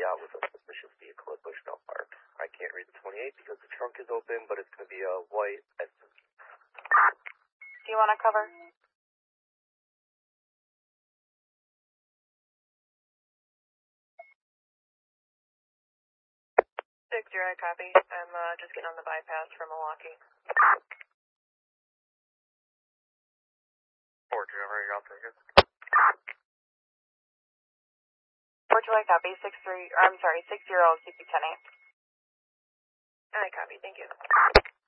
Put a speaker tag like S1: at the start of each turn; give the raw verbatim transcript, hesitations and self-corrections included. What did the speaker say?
S1: out with a suspicious vehicle at Bushnell Park. I can't read the twenty-eight because the trunk is open, but it's going to be a white S U V.
S2: Do you want to cover? Six zero, copy. I'm uh, just getting on the bypass from Milwaukee.
S1: Four driver, you're out there.
S2: Four July, copy. Six three. I'm sorry, six zero, C P ten eight. I copy. Thank you.